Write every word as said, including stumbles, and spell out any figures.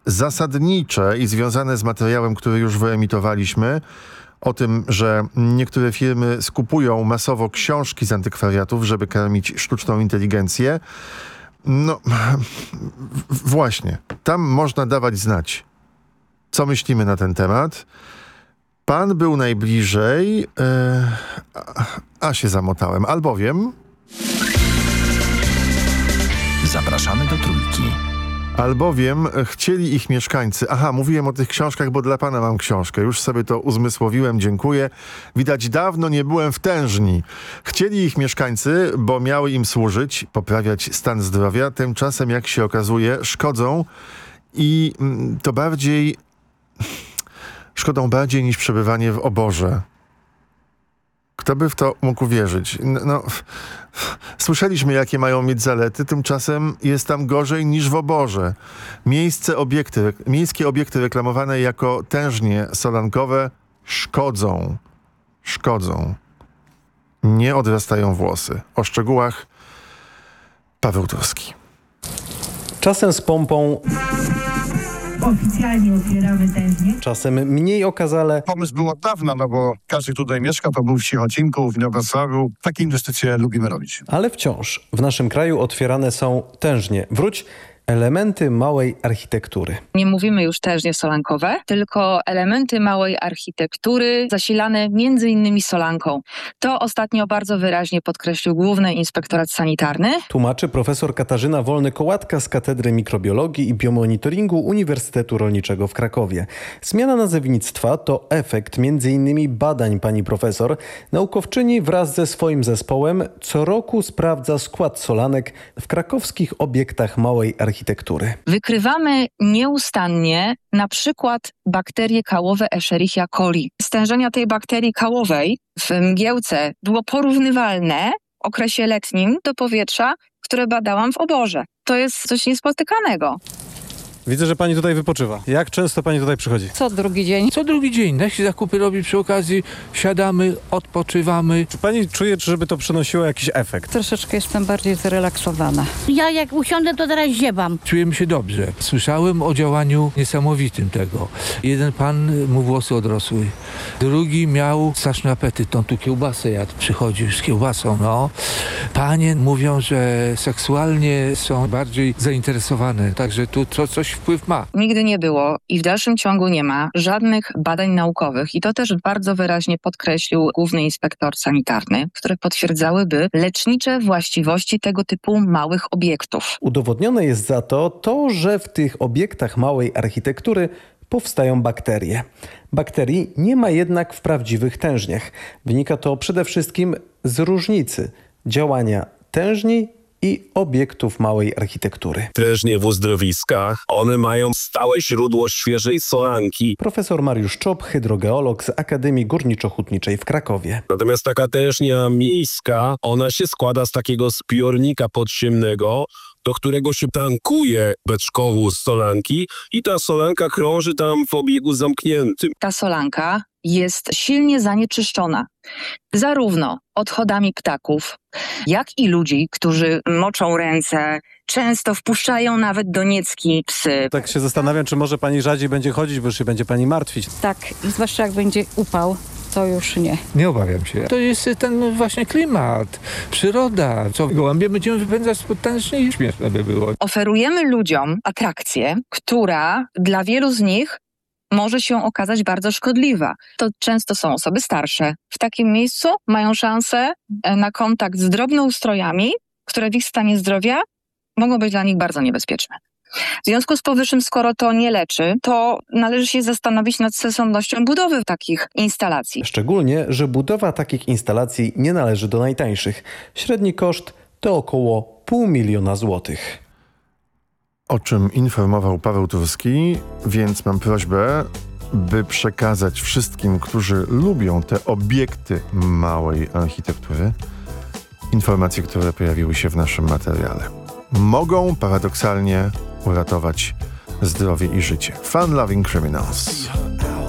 zasadnicze i związane z materiałem, który już wyemitowaliśmy, o tym, że niektóre firmy skupują masowo książki z antykwariatów, żeby karmić sztuczną inteligencję. No właśnie, tam można dawać znać, co myślimy na ten temat. Pan był najbliżej, yy, a, a się zamotałem, albowiem... Zapraszamy do Trójki. Albowiem chcieli ich mieszkańcy... Aha, mówiłem o tych książkach, bo dla pana mam książkę. Już sobie to uzmysłowiłem, dziękuję. Widać, dawno nie byłem w tężni. Chcieli ich mieszkańcy, bo miały im służyć, poprawiać stan zdrowia. Tymczasem, jak się okazuje, szkodzą i to bardziej... Szkodą bardziej niż przebywanie w oborze. Kto by w to mógł wierzyć? No, no, słyszeliśmy, jakie mają mieć zalety, tymczasem jest tam gorzej niż w oborze. Miejsce, obiekty, miejskie obiekty reklamowane jako tężnie solankowe szkodzą. Szkodzą. Nie odrastają włosy. O szczegółach Paweł Turski. Czasem z pompą... Oficjalnie otwieramy tężnie. Czasem mniej okazale. Pomysł był od dawna, no bo każdy tutaj mieszka, to był w Cichocinku, w Niogosławiu. Takie inwestycje lubimy robić. Ale wciąż w naszym kraju otwierane są tężnie. Wróć, elementy małej architektury. Nie mówimy już tężnie solankowe, tylko elementy małej architektury zasilane między innymi solanką. To ostatnio bardzo wyraźnie podkreślił Główny Inspektorat Sanitarny. Tłumaczy profesor Katarzyna Wolny-Kołatka z Katedry Mikrobiologii i Biomonitoringu Uniwersytetu Rolniczego w Krakowie. Zmiana nazewnictwa to efekt między innymi badań pani profesor. Naukowczyni wraz ze swoim zespołem co roku sprawdza skład solanek w krakowskich obiektach małej architektury. architektury. Wykrywamy nieustannie na przykład bakterie kałowe Escherichia coli. Stężenia tej bakterii kałowej w mgiełce było porównywalne w okresie letnim do powietrza, które badałam w oborze. To jest coś niespotykanego. Widzę, że pani tutaj wypoczywa. Jak często pani tutaj przychodzi? Co drugi dzień. Co drugi dzień. Nasi zakupy robi przy okazji, siadamy, odpoczywamy. Czy pani czuje, żeby to przynosiło jakiś efekt? Troszeczkę jestem bardziej zrelaksowana. Ja jak usiądę, to teraz ziewam. Czujemy się dobrze. Słyszałem o działaniu niesamowitym tego. Jeden pan, mu włosy odrosły. Drugi miał straszny apetyt. On tu kiełbasę jadł. Przychodził z kiełbasą, no. Panie mówią, że seksualnie są bardziej zainteresowane. Także tu to coś wpływ ma. Nigdy nie było i w dalszym ciągu nie ma żadnych badań naukowych i to też bardzo wyraźnie podkreślił Główny Inspektor Sanitarny, które potwierdzałyby lecznicze właściwości tego typu małych obiektów. Udowodnione jest za to to, że w tych obiektach małej architektury powstają bakterie. Bakterii nie ma jednak w prawdziwych tężniach. Wynika to przede wszystkim z różnicy działania tężni i obiektów małej architektury. Tężnie w uzdrowiskach, one mają stałe źródło świeżej solanki. Profesor Mariusz Czop, hydrogeolog z Akademii Górniczo-Hutniczej w Krakowie. Natomiast taka tężnia miejska, ona się składa z takiego zbiornika podziemnego, do którego się tankuje beczkowo z solanki i ta solanka krąży tam w obiegu zamkniętym. Ta solanka jest silnie zanieczyszczona zarówno odchodami ptaków, jak i ludzi, którzy moczą ręce, często wpuszczają nawet do niecki psy. Tak się zastanawiam, czy może pani rzadziej będzie chodzić, bo już się będzie pani martwić. Tak, i zwłaszcza jak będzie upał, to już nie. Nie obawiam się. To jest ten właśnie klimat, przyroda. Co gołębie będziemy wypędzać spod tężni i śmieszne by było. Oferujemy ludziom atrakcję, która dla wielu z nich może się okazać bardzo szkodliwa. To często są osoby starsze. W takim miejscu mają szansę na kontakt z drobnoustrojami, które w ich stanie zdrowia mogą być dla nich bardzo niebezpieczne. W związku z powyższym, skoro to nie leczy, to należy się zastanowić nad sensownością budowy takich instalacji. Szczególnie, że budowa takich instalacji nie należy do najtańszych. Średni koszt to około pół miliona złotych. O czym informował Paweł Turski, więc mam prośbę, by przekazać wszystkim, którzy lubią te obiekty małej architektury, informacje, które pojawiły się w naszym materiale. Mogą paradoksalnie uratować zdrowie i życie. Fun Loving Criminals.